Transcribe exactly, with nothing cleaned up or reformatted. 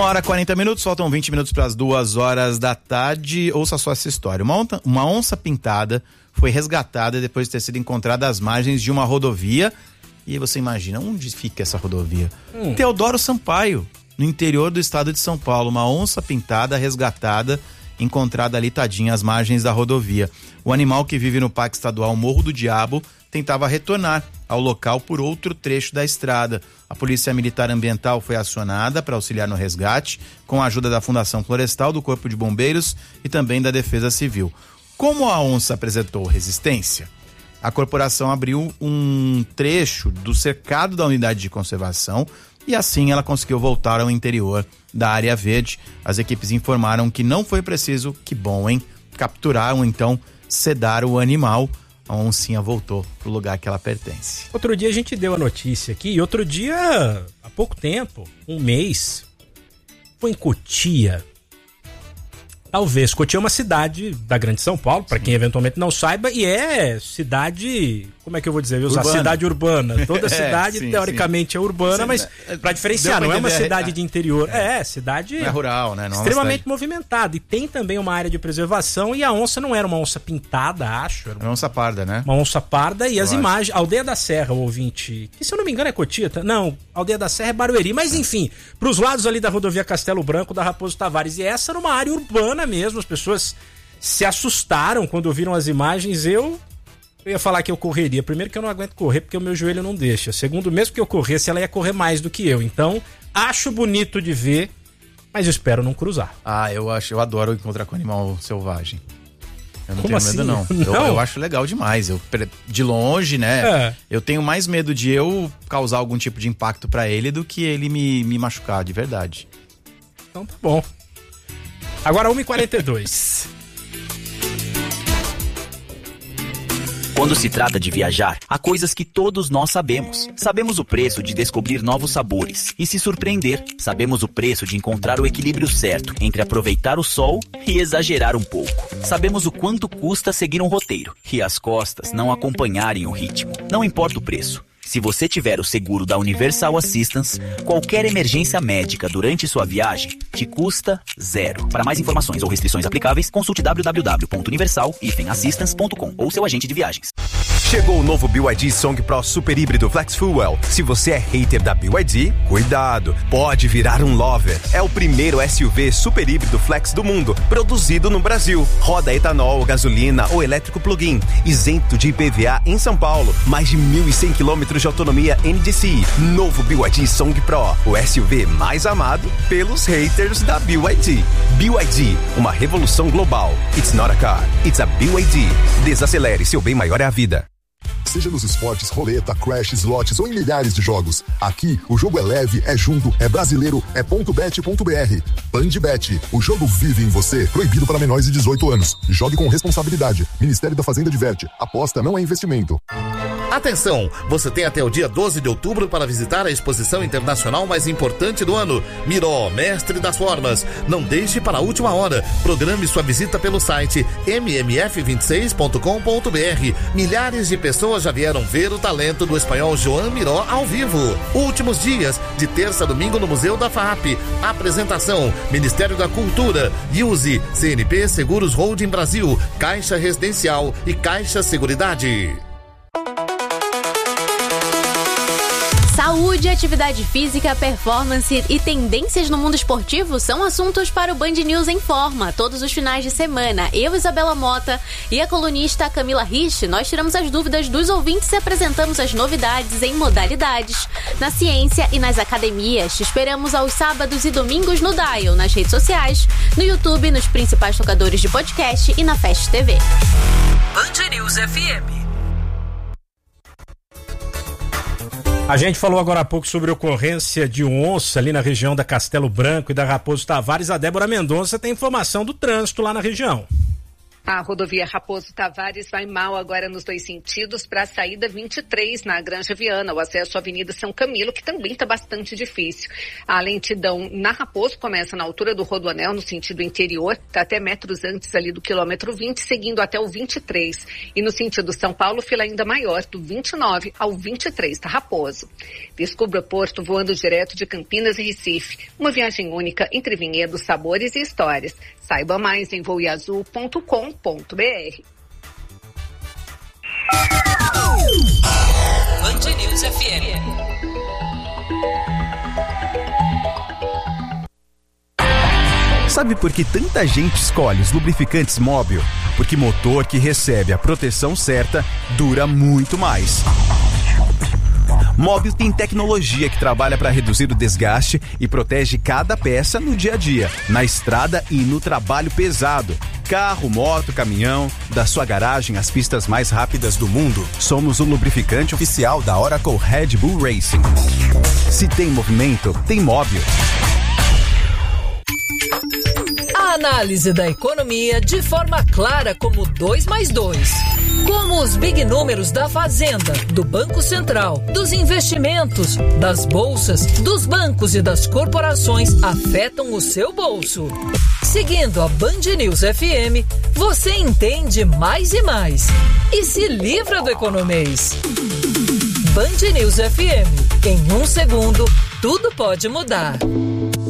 Uma hora e quarenta minutos, faltam vinte minutos para as duas horas da tarde. Ouça só essa história. Uma onça, uma onça pintada foi resgatada depois de ter sido encontrada às margens de uma rodovia. E aí você imagina, onde fica essa rodovia? Hum. Teodoro Sampaio, no interior do estado de São Paulo. Uma onça pintada resgatada, encontrada ali tadinha às margens da rodovia. O animal, que vive no Parque Estadual Morro do Diabo, tentava retornar ao local por outro trecho da estrada. A Polícia Militar Ambiental foi acionada para auxiliar no resgate, com a ajuda da Fundação Florestal, do Corpo de Bombeiros e também da Defesa Civil. Como a onça apresentou resistência, a corporação abriu um trecho do cercado da unidade de conservação e assim ela conseguiu voltar ao interior da área verde. As equipes informaram que não foi preciso, que bom, hein? Capturar ou então sedar o animal. A oncinha voltou pro lugar que ela pertence. Outro dia a gente deu a notícia aqui, e outro dia, há pouco tempo, um mês, foi em Cotia. Talvez, Cotia é uma cidade da Grande São Paulo, para quem eventualmente não saiba, e é cidade, como é que eu vou dizer? Eu usar cidade urbana. Toda cidade, é, sim, teoricamente, sim. é urbana, sim, mas para diferenciar, não é uma cidade a... de interior. É, é cidade é rural, né? Não extremamente é movimentada. E tem também uma área de preservação, e a onça não era uma onça pintada, acho. Era uma, uma onça parda, né? Uma onça parda, e eu as acho. imagens... Aldeia da Serra, o ouvinte, que se eu não me engano é Cotia, tá? Não, Aldeia da Serra é Barueri, mas enfim, pros lados ali da rodovia Castelo Branco, da Raposo Tavares. E essa era uma área urbana mesmo, as pessoas se assustaram quando viram as imagens. Eu, eu ia falar que eu correria. Primeiro que eu não aguento correr porque o meu joelho não deixa. Segundo, mesmo que eu corresse, ela ia correr mais do que eu. Então, acho bonito de ver, mas eu espero não cruzar. Ah, eu acho, eu adoro encontrar com animal selvagem. Eu não Como tenho assim? medo, não. não. Eu, eu acho legal demais. Eu, de longe, né? É. Eu tenho mais medo de eu causar algum tipo de impacto pra ele do que ele me, me machucar, de verdade. Então tá bom. Agora uma e quarenta e dois. Quando se trata de viajar, há coisas que todos nós sabemos. Sabemos o preço de descobrir novos sabores e se surpreender. Sabemos o preço de encontrar o equilíbrio certo entre aproveitar o sol e exagerar um pouco. Sabemos o quanto custa seguir um roteiro e as costas não acompanharem o ritmo. Não importa o preço. Se você tiver o seguro da Universal Assistance, qualquer emergência médica durante sua viagem te custa zero. Para mais informações ou restrições aplicáveis, consulte w w w ponto universal assistance ponto com ou seu agente de viagens. Chegou o novo B Y D Song Pro Super Híbrido Flex Fuel. Se você é hater da B Y D, cuidado, pode virar um lover. É o primeiro S U V super híbrido flex do mundo, produzido no Brasil. Roda etanol, gasolina ou elétrico plug-in, isento de I P V A em São Paulo. Mais de mil e cem quilômetros de autonomia N D C I. Novo B Y D Song Pro, o S U V mais amado pelos haters da B Y D. B Y D, uma revolução global. It's not a car, it's a B Y D. Desacelere, seu bem maior é a vida. Seja nos esportes, roleta, crash, slots ou em milhares de jogos. Aqui, o jogo é leve, é junto, é brasileiro, é ponto bet ponto b r. Bandbet, o jogo vive em você. Proibido para menores de dezoito anos. Jogue com responsabilidade. Ministério da Fazenda diverte. Aposta não é investimento. Atenção, você tem até o dia doze de outubro para visitar a exposição internacional mais importante do ano, Miró, Mestre das Formas. Não deixe para a última hora. Programe sua visita pelo site m m f vinte e seis ponto com ponto b r. Milhares de pessoas já vieram ver o talento do espanhol Joan Miró ao vivo. Últimos dias, de terça a domingo no Museu da F A P. Apresentação, Ministério da Cultura, Use, C N P Seguros Holding Brasil, Caixa Residencial e Caixa Seguridade. Saúde, atividade física, performance e tendências no mundo esportivo são assuntos para o Band News em Forma. Todos os finais de semana, eu, Isabela Mota, e a colunista Camila Rich, nós tiramos as dúvidas dos ouvintes e apresentamos as novidades em modalidades, na ciência e nas academias. Te esperamos aos sábados e domingos no Dial, nas redes sociais, no YouTube, nos principais tocadores de podcast e na Fast T V. Band News F M. A gente falou agora há pouco sobre a ocorrência de onça ali na região da Castelo Branco e da Raposo Tavares. A Débora Mendonça tem informação do trânsito lá na região. A rodovia Raposo Tavares vai mal agora nos dois sentidos para a saída vinte e três na Granja Viana, o acesso à Avenida São Camilo, que também está bastante difícil. A lentidão na Raposo começa na altura do Rodoanel, no sentido interior, está até metros antes ali do quilômetro vinte, seguindo até o vinte e três. E no sentido São Paulo, fila ainda maior, do vinte e nove ao vinte e três da Raposo. Descubra Porto voando direto de Campinas e Recife. Uma viagem única entre vinhedos, sabores e histórias. Saiba mais em voeazul ponto com ponto b r. Band News F M. Sabe por que tanta gente escolhe os lubrificantes Móbil? Porque motor que recebe a proteção certa dura muito mais. Móbil tem tecnologia que trabalha para reduzir o desgaste e protege cada peça no dia a dia, na estrada e no trabalho pesado. Carro, moto, caminhão, da sua garagem às pistas mais rápidas do mundo, somos o lubrificante oficial da Oracle Red Bull Racing. Se tem movimento, tem Móbil. A análise da economia de forma clara como dois mais dois. Como os big números da Fazenda, do Banco Central, dos investimentos, das bolsas, dos bancos e das corporações afetam o seu bolso. Seguindo a Band News F M, você entende mais e mais. E se livra do economês. Band News F M. Em um segundo, tudo pode mudar.